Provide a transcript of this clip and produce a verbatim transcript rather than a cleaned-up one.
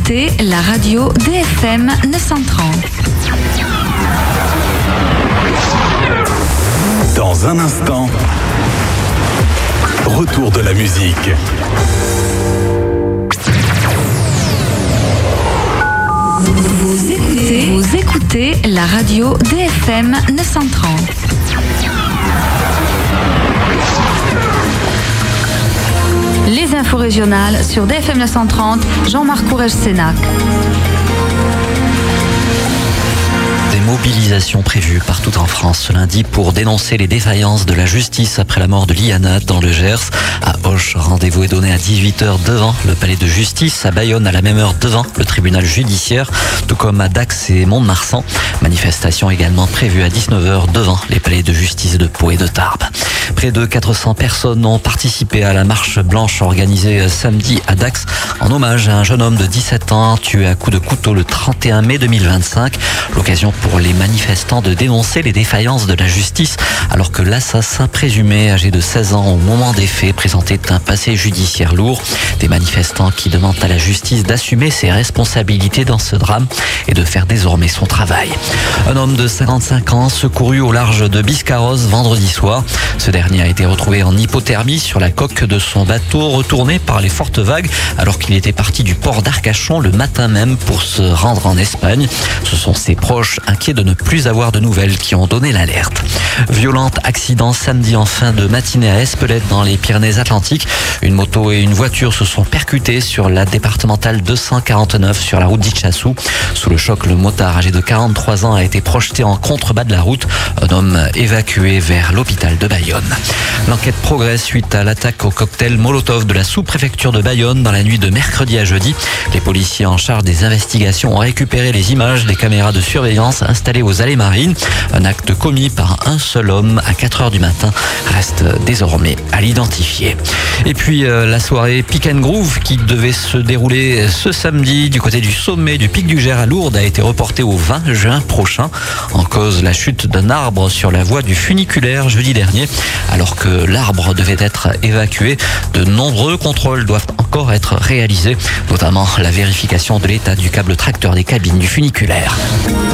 écoutez la radio D F M neuf cent trente. Dans un instant, retour de la musique. Vous écoutez, vous écoutez la radio D F M neuf cent trente. Les infos régionales sur D F M neuf cent trente, Jean-Marc Courrèges-Sénac. Des mobilisations prévues partout en France ce lundi pour dénoncer les défaillances de la justice après la mort de Liana dans le Gers. À Auch, rendez-vous est donné à dix-huit heures devant le palais de justice. À Bayonne, à la même heure devant le tribunal judiciaire, tout comme à Dax et Mont-de-Marsan. Manifestation également prévue à dix-neuf heures devant les palais de justice de Pau et de Tarbes. Près de quatre cents personnes ont participé à la marche blanche organisée samedi à Dax en hommage à un jeune homme de dix-sept ans tué à coups de couteau le trente et un mai deux mille vingt-cinq. L'occasion pour les manifestants de dénoncer les défaillances de la justice alors que l'assassin présumé, âgé de seize ans au moment des faits, présentait un passé judiciaire lourd. Des manifestants qui demandent à la justice d'assumer ses responsabilités dans ce drame et de faire désormais son travail. Un homme de cinquante-cinq ans secouru au large de Biscarrosse vendredi soir. Ce dernier a été retrouvé en hypothermie sur la coque de son bateau retourné par les fortes vagues alors qu'il était parti du port d'Arcachon le matin même pour se rendre en Espagne. Ce sont ses proches inquiets de ne plus avoir de nouvelles qui ont donné l'alerte. Violent accident samedi en fin de matinée à Espelette dans les Pyrénées-Atlantiques. Une moto et une voiture se sont percutées sur la départementale deux cent quarante-neuf sur la route d'Itchassou. Sous le choc, le motard âgé de quarante-trois ans a été projeté en contrebas de la route. Un homme évacué vers l'hôpital de Bayonne. L'enquête progresse suite à l'attaque au cocktail Molotov de la sous-préfecture de Bayonne dans la nuit de mercredi à jeudi. Les policiers en charge des investigations ont récupéré les images des caméras de surveillance installées aux allées marines. Un acte commis par un seul homme à quatre heures du matin reste désormais à l'identifier. Et puis euh, la soirée Pick and Groove qui devait se dérouler ce samedi du côté du sommet du Pic du Gers à Lourdes a été reportée au vingt juin prochain. En cause, la chute d'un arbre sur la voie du funiculaire jeudi dernier. Alors que l'arbre devait être évacué, de nombreux contrôles doivent encore être réalisés, notamment la vérification de l'état du câble tracteur des cabines du funiculaire.